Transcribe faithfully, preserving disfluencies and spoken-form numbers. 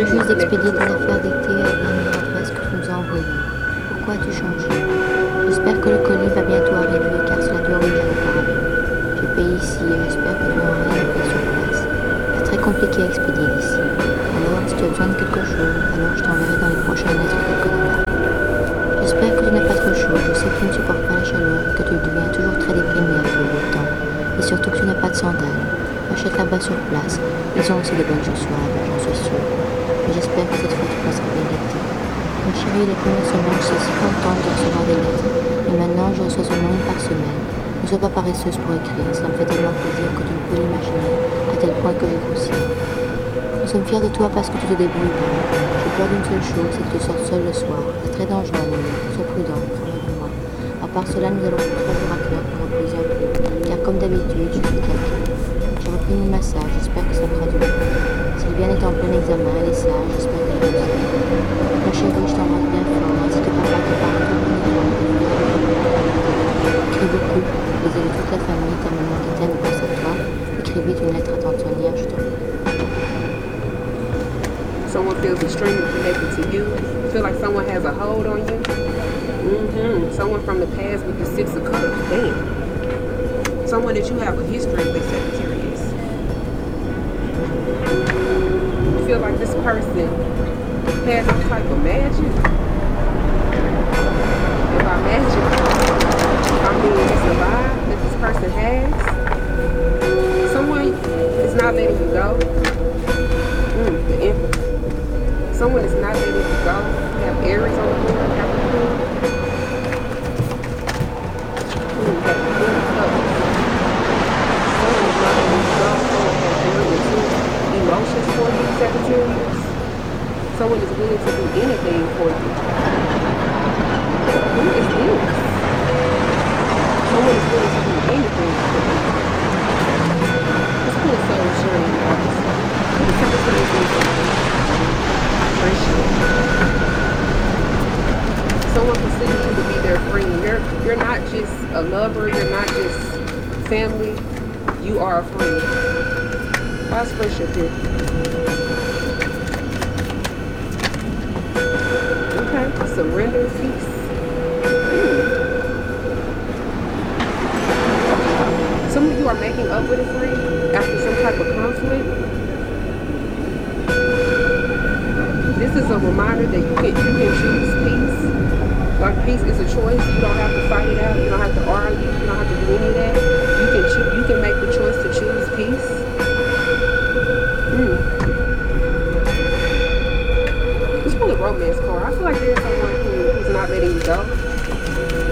viens juste connected d'expédier to tes someone. affaires d'été à la dernière adresse que tu nous as envoyée. Pourquoi as-tu changé? J'espère que le colis va bientôt arriver car cela doit rouler auparavant. J'ai payé ici et j'espère que tu n'auras rien à faire sur place. C'est très compliqué à expédier d'ici. Alors, si tu as besoin de quelque chose, alors je t'enverrai dans les prochaines lettres quelques dollars. J'espère que tu n'as pas trop chaud. Je sais que tu ne supportes pas la chaleur et que tu deviens toujours très déprimé avec le beau temps. Et surtout que tu n'as pas de sandales. Achète là-bas sur place. Ils ont aussi de bonnes chaussures là-bas, j'en suis sûre. Mais j'espère que cette fois tu passeras bien l'été. Mon chéri, les premières semaines, je suis si contente de recevoir des lettres. Mais maintenant, je reçois seulement une par semaine. Ne sois pas paresseuse pour écrire. Cela me fait tellement plaisir que tu ne peux l'imaginer, à tel point que j'ai grossi. Nous sommes fiers de toi parce que tu te débrouilles bien. J'ai peur d'une seule chose, c'est que tu sortes seul le soir. C'est très dangereux, Amélie. Sois prudent, travaille avec moi. À part cela, nous allons te faire à cœur pour reposer un peu. Car comme d'habitude, je suis calquée. J'ai repris mon massage, j'espère que ça fera du bien. Sylviane est en plein examen, elle est sage, j'espère qu'elle est aussi. Mon chéri, je t'embrasse bien fort, ainsi que papa qui parle tout pour toi. Écris beaucoup, baiser de toute la famille, ta maman qui t'aime et pense à toi. Écris vite une lettre à tante Sonia, je te prie. Someone feels extremely connected to you. Feel like someone has a hold on you. Mm-hmm. Someone from the past with the Six of Cups. Damn. Someone that you have a history with, Sagittarius. You feel like this person has some type of magic. And by magic, I mean it's a vibe that this person has. Someone is not letting you go. Mm, the Emperor. Someone is not letting you go. You have Aries on the board, Capricorn. Ooh, you have the Queen of Cups. Someone is not letting you go. Someone has very intense emotions for you, Sagittarius. Someone is willing to do anything for you. Who is this? Someone is willing to do anything for you. Let's put a soul sharing, guys. What is Sagittarius doing for you? Someone considers you to be their friend. You're you're not just a lover, you're not just family, you are a friend. Why's friendship here? Okay, surrender, peace. Hmm. Some of you are making up with a friend after some type of conflict. This is a reminder that you can, you can choose peace. Like peace is a choice. You don't have to fight it out. You don't have to argue. You don't have to do any of that. You can choose. You can make the choice to choose peace. Mm. Let's pull a romance card. I feel like there's someone who, who's not letting you go.